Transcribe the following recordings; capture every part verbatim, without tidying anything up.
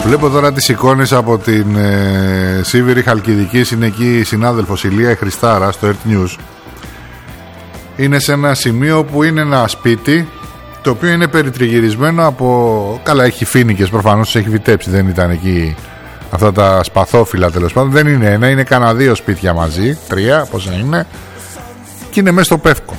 Βλέπω τώρα τις εικόνες από την ε, Σίβηρη Χαλκιδικής. Είναι εκεί η συνάδελφος Ηλία Χριστάρα στο Earth News. Είναι σε ένα σημείο που είναι ένα σπίτι το οποίο είναι περιτριγυρισμένο από... Καλά, έχει φοίνικες προφανώς, τους έχει βιτέψει. Δεν ήταν εκεί αυτά τα σπαθόφυλλα, τέλος πάντων. Δεν είναι ένα, είναι κανένα δύο σπίτια μαζί. Τρία, πόσα είναι. Και είναι μέσα στο Πεύκο.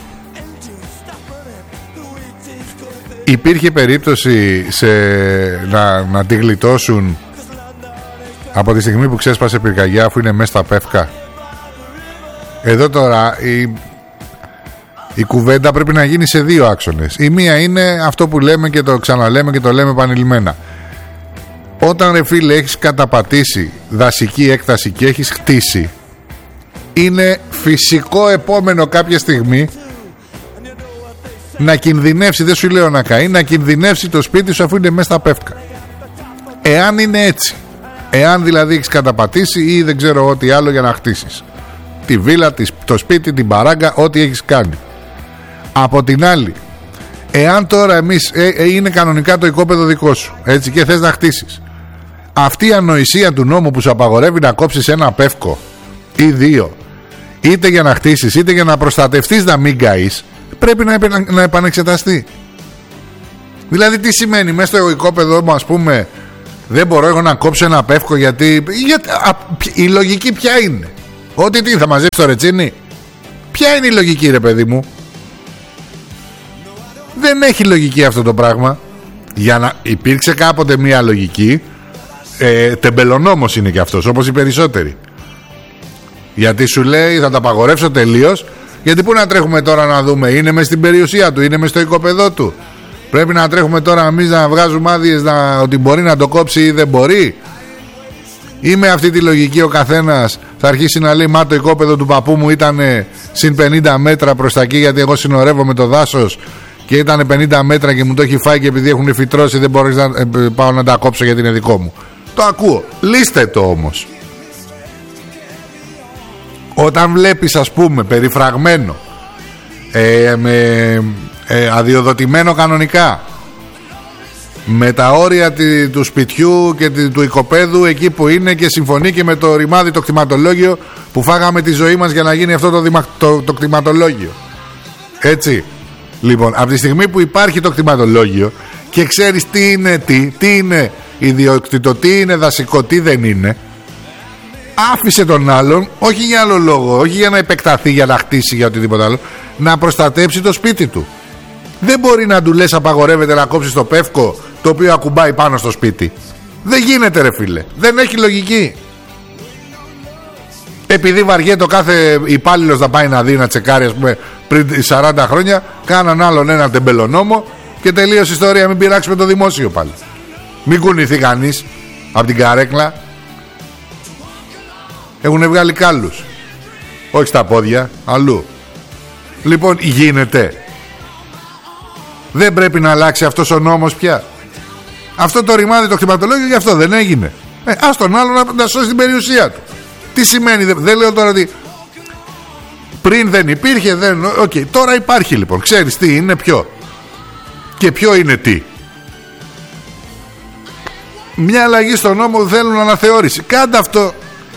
Υπήρχε περίπτωση σε, να, να τη γλιτώσουν από τη στιγμή που ξέσπασε πυρκαγιά, αφού είναι μέσα στα Πεύκα? Εδώ τώρα η, η κουβέντα πρέπει να γίνει σε δύο άξονες. Η μία είναι αυτό που λέμε και το ξαναλέμε και το λέμε επανειλημμένα. Όταν, ρε φίλε, έχεις καταπατήσει δασική έκταση και έχεις χτίσει, είναι φυσικό επόμενο κάποια στιγμή να κινδυνεύσει, δεν σου λέω να καεί, να κινδυνεύσει το σπίτι σου αφού είναι μέσα στα Πεύκα. Εάν είναι έτσι, εάν δηλαδή έχεις καταπατήσει ή δεν ξέρω ό,τι άλλο για να χτίσεις τη βίλα, το σπίτι, την παράγκα, ό,τι έχεις κάνει. Από την άλλη, εάν τώρα εμείς ε, ε, είναι κανονικά το οικόπεδο δικό σου, έτσι, και θες να χτίσεις, αυτή η ανοησία του νόμου που σου απαγορεύει να κόψεις ένα Πεύκο ή δύο, είτε για να χτίσεις είτε για να προστατευτείς να μην καείς, πρέπει να, επε, να επανεξεταστεί. Δηλαδή τι σημαίνει μέσα στο οικόπεδο μου, ας πούμε, δεν μπορώ εγώ να κόψω ένα Πεύκο γιατί, γιατί α, η λογική ποια είναι? Ότι τι θα μαζέψει το ρετσίνι? Ποια είναι η λογική, ρε παιδί μου? Δεν έχει λογική αυτό το πράγμα. Για να υπήρξε κάποτε μια λογική, ε, τεμπελονόμος είναι και αυτός, όπως οι περισσότεροι. Γιατί σου λέει θα τα απαγορεύσω τελείως. Γιατί πού να τρέχουμε τώρα να δούμε? Είναι μες στην περιουσία του, είναι μες στο οικόπεδό του. Πρέπει να τρέχουμε τώρα εμείς να βγάζουμε άδειες να, ότι μπορεί να το κόψει ή δεν μπορεί? Ή με αυτή τη λογική ο καθένας θα αρχίσει να λέει μα το οικόπεδο του παππού μου ήταν συν πενήντα μέτρα προς τα εκεί, γιατί εγώ συνορεύω το δάσος και ήταν πενήντα μέτρα και μου το έχει φάει και επειδή έχουν φυτρώσει δεν μπορείς να ε, πάω να τα κόψω γιατί είναι δικό μου. Το ακούω, λύστε το όμως. Όταν βλέπεις, ας πούμε, περιφραγμένο ε, με ε, αδειοδοτημένο κανονικά με τα όρια τη, του σπιτιού και τη, του οικοπαίδου εκεί που είναι και συμφωνεί και με το ρημάδι το κτηματολόγιο που φάγαμε τη ζωή μας για να γίνει αυτό το, δημα, το, το κτηματολόγιο, έτσι. Λοιπόν, από τη στιγμή που υπάρχει το κτηματολόγιο και ξέρεις τι είναι τι, τι είναι ιδιοκτητο, τι είναι δασικό, τι δεν είναι, άφησε τον άλλον, όχι για άλλο λόγο, όχι για να επεκταθεί, για να χτίσει, για οτιδήποτε άλλο, να προστατέψει το σπίτι του. Δεν μπορεί να του λες απαγορεύεται να κόψεις το Πεύκο το οποίο ακουμπάει πάνω στο σπίτι. Δεν γίνεται, ρε φίλε, δεν έχει λογική. Επειδή βαριέται ο κάθε υπάλληλος να πάει να δει, να τσεκάρει, ας πούμε, πριν σαράντα χρόνια, κάναν άλλον ένα τεμπελονόμο και τελείωσε η ιστορία. Μην πειράξουμε το δημόσιο πάλι. Μην κουνηθεί κανείς από την καρέκλα. Έχουν βγάλει κάλους, όχι στα πόδια, αλλού. Λοιπόν, γίνεται. Δεν πρέπει να αλλάξει αυτός ο νόμος πια? Αυτό το ρημάδι το κτηματολόγιο γι' αυτό δεν έγινε. ε, Ας τον άλλο να, να σώσει την περιουσία του. Τι σημαίνει? Δεν, δεν λέω τώρα ότι πριν δεν υπήρχε, δεν, οκ, okay, τώρα υπάρχει. Λοιπόν, ξέρεις τι είναι ποιο και ποιο είναι τι. Μια αλλαγή στον νόμο θέλουν αναθεώρηση. Κάντε αυτό.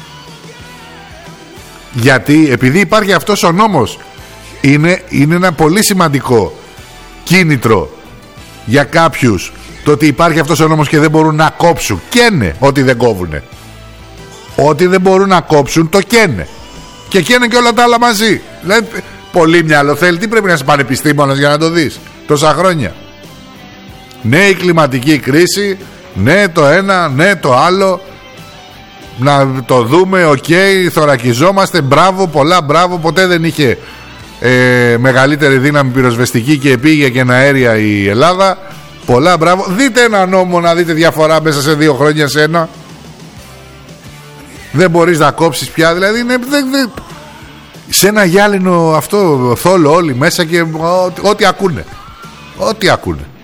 Γιατί επειδή υπάρχει αυτός ο νόμος, είναι, είναι ένα πολύ σημαντικό κίνητρο για κάποιους το ότι υπάρχει αυτός ο νόμος και δεν μπορούν να κόψουν. Καίνε ό,τι δεν κόβουνε. Ό,τι δεν μπορούν να κόψουν το καίνε. Και καίνε και όλα τα άλλα μαζί. Δηλαδή, πολύ μυαλό θέλει. Τι πρέπει να είσαι πανεπιστήμονας για να το δεις τόσα χρόνια? Ναι, η κλιματική κρίση, ναι το ένα, ναι το άλλο, να το δούμε, οκ, okay, θωρακιζόμαστε, μπράβο, πολλά μπράβο. Ποτέ δεν είχε ε, μεγαλύτερη δύναμη πυροσβεστική και επίγεια και αέρια η Ελλάδα. Πολλά μπράβο. Δείτε ένα νόμο να δείτε διαφορά μέσα σε δύο χρόνια σε ένα. Δεν μπορείς να κόψεις πια. Δηλαδή είναι, δεν, δεν, σε ένα γυάλινο αυτό θόλο όλοι μέσα και ό,τι ακούνε. Ό,τι ακούνε.